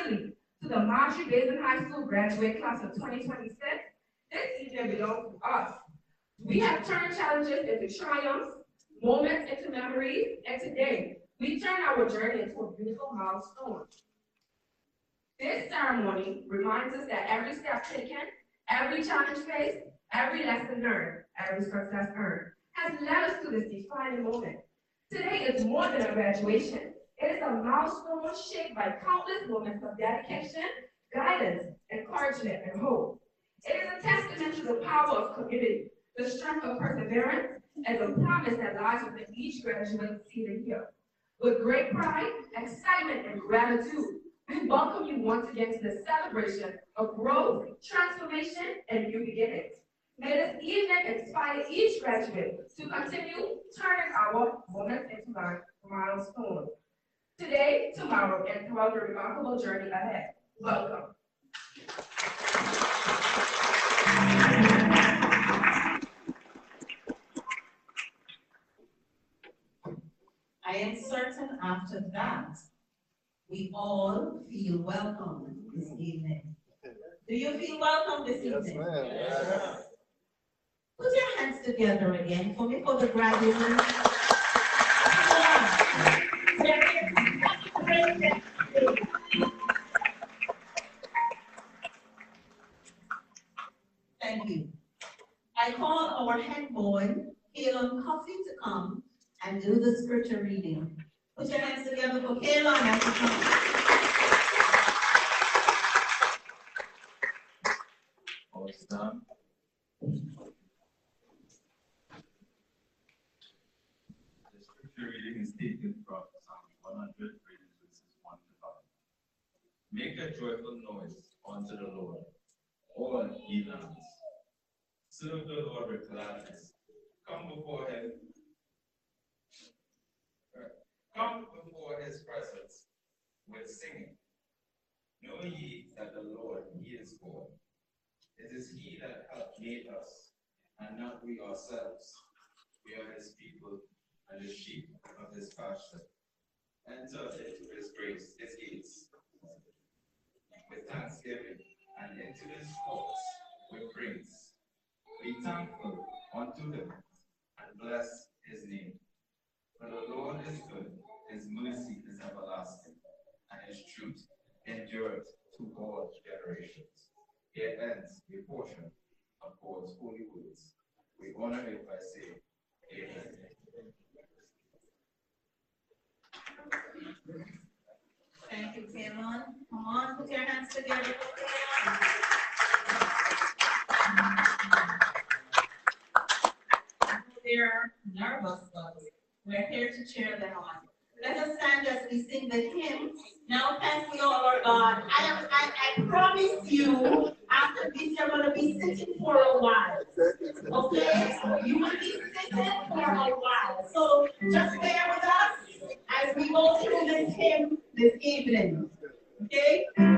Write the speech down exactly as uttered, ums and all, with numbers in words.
Finally, to the Marjorie Basin High School graduate class of twenty twenty-six, this evening belongs to us. We have turned challenges into triumphs, moments into memories, and today, we turn our journey into a beautiful milestone. This ceremony reminds us that every step taken, every challenge faced, every lesson learned, every success earned, has led us to this defining moment. Today is more than a graduation. It is a milestone shaped by countless moments of dedication, guidance, encouragement, and hope. It is a testament to the power of community, the strength of perseverance, and the promise that lies within each graduate seated here. With great pride, excitement, and gratitude, we welcome you once again to the celebration of growth, transformation, and new beginnings. May this evening inspire each graduate to continue turning our moments into milestones. Today, tomorrow, and throughout the remarkable journey ahead. Welcome. I am certain after that, we all feel welcome this evening. Do you feel welcome this Yes, evening? ma'am. Yes. Put your hands together again for me for the graduates. Thank you. I call our head boy, Kalon Coffee, to come and do the scripture reading. Put your hands together for Kalon as he comes. All is done. The scripture reading is taken from Psalm one hundred, verses one to five. Make a joyful noise unto the Lord, all ye lands. Serve the Lord with gladness. Come before him. Come before his presence with singing. Know ye that the Lord, he is God. It is he that hath made us, and not we ourselves. We are his people, and the sheep of his pasture. Enter into his grace, his gates, with thanksgiving, and into his courts with praise. Be thankful unto him, and bless his name. For the Lord is good, his mercy is everlasting, and his truth endureth to all generations. Here ends a portion of God's holy words. We honor it by saying, Amen. Thank you, Kalon. Come on, put your hands together. They're nervous, but we're here to cheer them on. Let us stand as we sing the hymn. Now, thank you, all our God. I, am, I, I promise you, after this, you're going to be sitting for a while. Okay? You will be sitting for a while. So just bear with us as we go through this hymn this evening. Okay?